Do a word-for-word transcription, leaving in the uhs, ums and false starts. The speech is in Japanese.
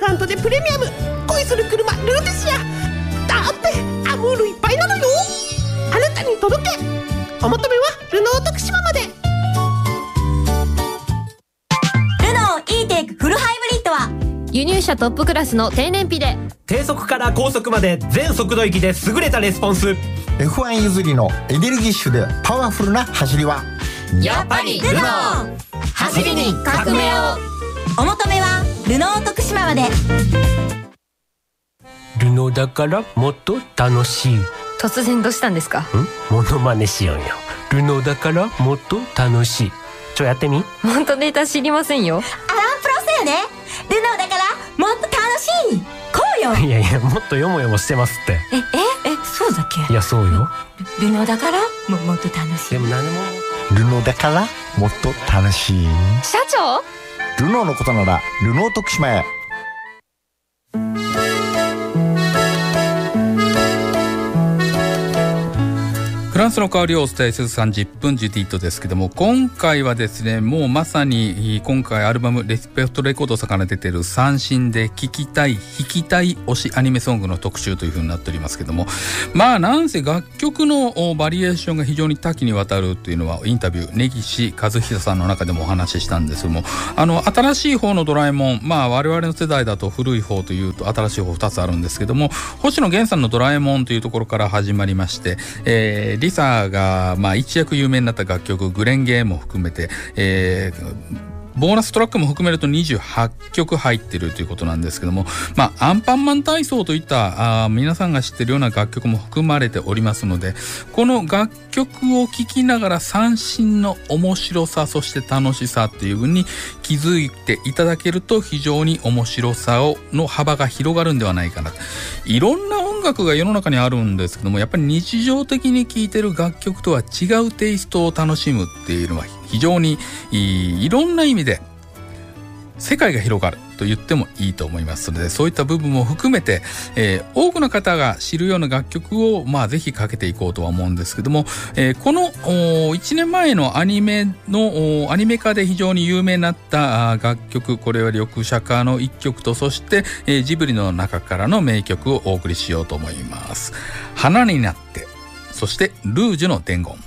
ラントでプレミアム。恋する車ルーティシア。だってアムールいっぱいなのよ。あなたに届け。お求めはルノー徳島まで。 ルノー E テックフルハイブリッドは輸入車トップクラスの低燃費で、 低速から高速まで全速度域で優れたレスポンス。 エフワン 譲りのエネルギッシュでパワフルな走りはやっぱりルノー。走りに革命を。 お求めはルノー徳島まで。 ルノーだからもっと楽しい。 突然どうしたんですか？ んモノマネしようよ。ルノーだからもっと楽しい。ちょやってみ。 本当ネタ知りませんよ。 アランプロスよね。ルノーだからもっと楽しい。こうよ。 いやいや、もっとよもよもしてますって。 えええそうだっけ。 いやそうよ。 ルノーだからももっと楽しい。 でも何も。 ルノーだからもっと楽しい。 社長、 ルノーのことならルノー徳島へ。 フランスの香りをお伝えするさんじゅっぷんジュディットですけども、今回はですね、もうまさに今回アルバムレスペクトレコードさんから出てる三振で聴きたい弾きたい推しアニメソングの特集という風になっておりますけども、まあなんせ楽曲のバリエーションが非常に多岐にわたるというのはインタビュー根岸和久さんの中でもお話ししたんですけども、あの新しい方のドラえもん、まあ我々の世代だと古い方というと新しい方ふたつあるんですけども、星野源さんのドラえもんというところから始まりまして、えーリサがまあ一躍有名になった楽曲グレンゲーも含めて、えーボーナストラックも含めるとにじゅうはちきょく入ってるということなんですけども、まあアンパンマン体操といったあ皆さんが知ってるような楽曲も含まれておりますので、この楽曲を聴きながら三振の面白さ、そして楽しさっていう風に気づいていただけると非常に面白さをの幅が広がるんではないかな。いろんな音楽が世の中にあるんですけども、やっぱり日常的に聴いてる楽曲とは違うテイストを楽しむっていうのは非常に い, いろんな意味で世界が広がると言ってもいいと思いますので、そういった部分も含めて、えー、多くの方が知るような楽曲をまあぜひかけていこうとは思うんですけども、えー、このいちねんまえのアニメのアニメ化で非常に有名になった楽曲、これは緑茶化の一曲と、そして、えー、ジブリの中からの名曲をお送りしようと思います。花になって、そしてルージュの伝言。